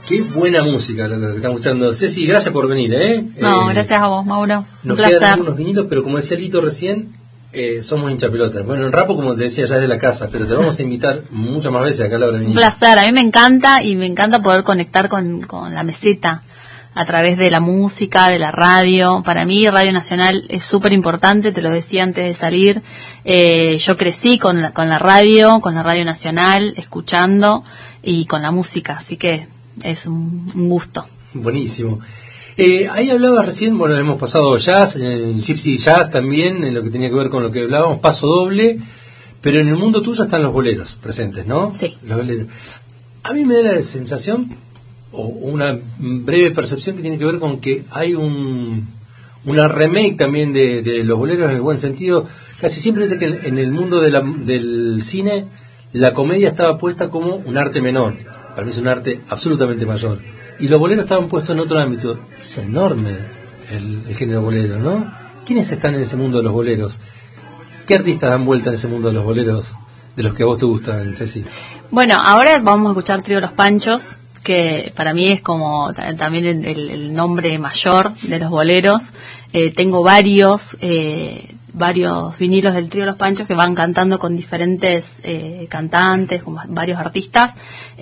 Qué buena música lo que estamos escuchando. Ceci, gracias por venir, ¿eh? No, gracias a vos, Mauro. Nos Un placer. quedan algunos vinilos, pero como decía Lito recién, somos hinchapelotas. Bueno, en Rapo, como te decía, ya es de la casa, pero te vamos a invitar muchas más veces acá a la hora de Un vinilo. placer, a mí me encanta y me encanta poder conectar con la meseta a través de la música, de la radio. Para mí Radio Nacional es súper importante, te lo decía antes de salir. Yo crecí con la radio Nacional, escuchando y con la música, así que es un gusto. Buenísimo. Ahí hablabas recién, bueno, hemos pasado jazz, gypsy jazz también, en lo que tenía que ver con lo que hablábamos, paso doble, pero en el mundo tuyo están los boleros presentes, ¿no? Sí. Los boleros. A mí me da la sensación, o una breve percepción, que tiene que ver con que hay una remake también de los boleros en el buen sentido. Casi siempre que en el mundo del cine la comedia estaba puesta como un arte menor. Para mí es un arte absolutamente mayor. Y los boleros estaban puestos en otro ámbito. Es enorme el género bolero, ¿no? ¿Quiénes están en ese mundo de los boleros? ¿Qué artistas dan vuelta en ese mundo de los boleros de los que a vos te gustan, Ceci? Bueno, ahora vamos a escuchar Trío Los Panchos, que para mí es como también el nombre mayor de los boleros. Tengo varios vinilos del Trío Los Panchos que van cantando con diferentes cantantes, con varios artistas,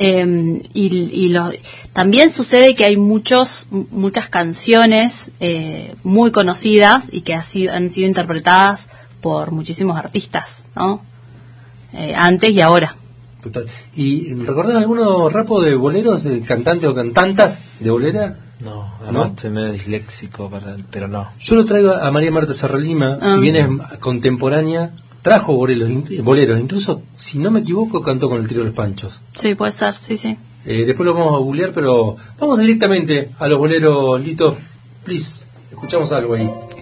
también sucede que hay muchas canciones muy conocidas y que han sido interpretadas por muchísimos artistas, ¿no? Antes y ahora. Total. ¿Y recordás alguno rapo de boleros, de cantantes o cantantas de bolera? No, además estoy medio disléxico, pero no. Yo lo traigo a María Marta Serralima, si bien es contemporánea, trajo boleros, incluso, si no me equivoco, cantó con el Trío Los Panchos. Sí, puede ser, sí. Después lo vamos a googlear, pero vamos directamente a los boleros, Lito, please, escuchamos algo ahí.